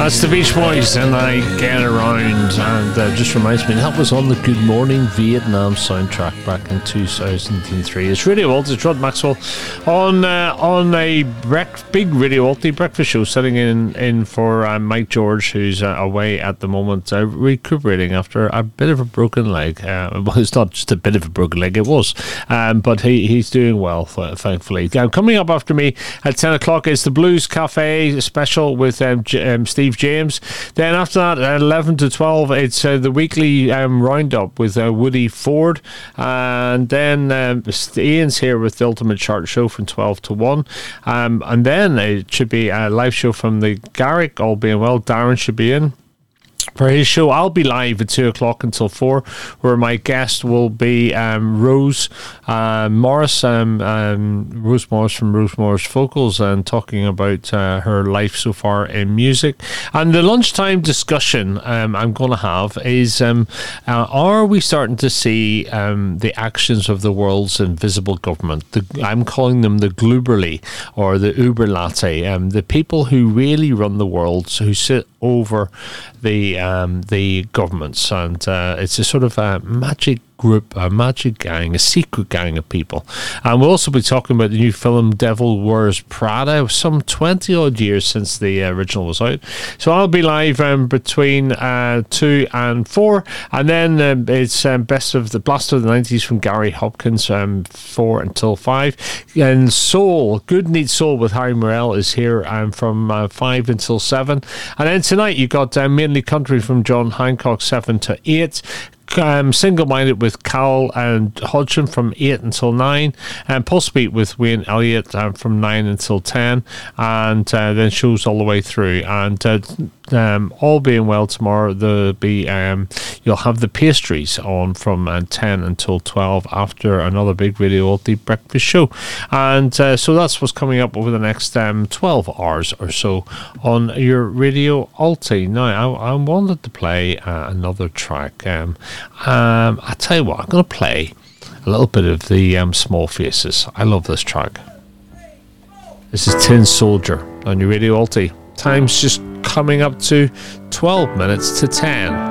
That's the Beach Boys and I Get Around, and just reminds me that was on the Good Morning Vietnam soundtrack back in 2003. It's Radio Alty, it's Rod Maxwell on a big Radio Alty breakfast show, sitting in for Mike George, who's away at the moment, recuperating after a bit of a broken leg. Well, it's not just a bit of a broken leg, it was, but he's doing well, thankfully. Coming up after me at 10 o'clock is the Blues Cafe special with Steve James. Then after that, at 11 to 12, it's the weekly roundup with Woody Ford. And then Ian's here with the Ultimate Chart Show from 12 to 1. And then it should be a live show from the Garrick, all being well. Darren should be in for his show. I'll be live at 2 o'clock until 4, where my guest will be Rose Morris, Rose Morris from Rose Morris Vocals, and talking about her life so far in music. And the lunchtime discussion I'm going to have is, are we starting to see the actions of the world's invisible government? I'm calling them the Gluberly or the Uber Latte, the people who really run the world, who sit over the governments, and it's a sort of a magic group, a magic gang, a secret gang of people. And we'll also be talking about the new film Devil Wears Prada, some 20 odd years since the original was out. So I'll be live between 2 and 4, and then it's Best of the Blast of the 90s from Gary Hopkins, 4 until 5. And Soul, Good Neat Soul with Harry Morell is here from 5 until 7. And then tonight you got Mainly Country from John Hancock, 7 to 8. Single Minded with Cal and Hodgson from 8 until 9, and Pulse Beat with Wayne Elliott from 9 until 10, and then shows all the way through. And all being well, tomorrow there'll be you'll have the pastries on from 10 until 12 after another big Radio Alty breakfast show. And so that's what's coming up over the next 12 hours or so on your Radio Alty. Now I wanted to play another track. I tell you what, I'm going to play a little bit of the Small Faces. I love this track. This is Tin Soldier on your Radio Alty. Time's just coming up to 12 minutes to 10.